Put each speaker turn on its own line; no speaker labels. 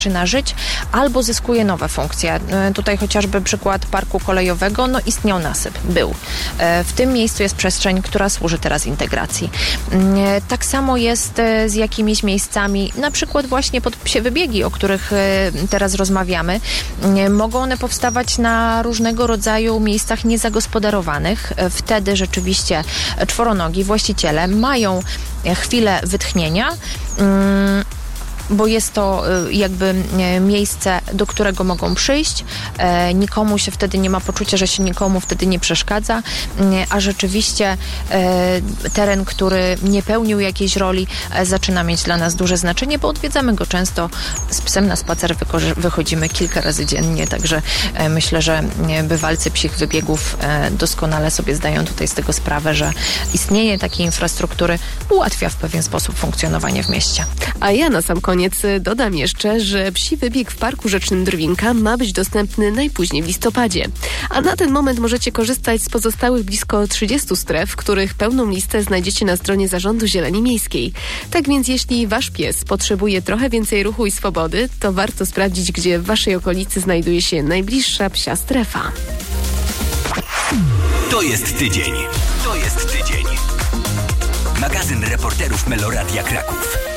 zaczyna żyć albo zyskuje nowe funkcje. Tutaj chociażby przykład parku kolejowego, istniał nasyp, był. W tym miejscu jest przestrzeń, która służy teraz integracji. Tak samo jest z jakimiś miejscami, na przykład właśnie pod psie wybiegi, o których teraz rozmawiamy. Mogą one powstawać na różnego rodzaju miejscach niezagospodarowanych. Wtedy rzeczywiście czworonogi, właściciele mają chwilę wytchnienia, bo jest to jakby miejsce, do którego mogą przyjść. Nikomu się wtedy nie ma poczucia, że się nikomu wtedy nie przeszkadza, a rzeczywiście teren, który nie pełnił jakiejś roli, zaczyna mieć dla nas duże znaczenie, bo odwiedzamy go często. Z psem na spacer wychodzimy kilka razy dziennie, także myślę, że bywalcy psich wybiegów doskonale sobie zdają tutaj z tego sprawę, że istnienie takiej infrastruktury ułatwia w pewien sposób funkcjonowanie w mieście.
A ja na sam koniec dodam jeszcze, że psi wybieg w Parku Rzecznym Drwinka ma być dostępny najpóźniej w listopadzie. A na ten moment możecie korzystać z pozostałych blisko 30 stref, których pełną listę znajdziecie na stronie Zarządu Zieleni Miejskiej. Tak więc jeśli wasz pies potrzebuje trochę więcej ruchu i swobody, to warto sprawdzić, gdzie w waszej okolicy znajduje się najbliższa psia strefa.
To jest tydzień. Magazyn reporterów Meloradia Kraków.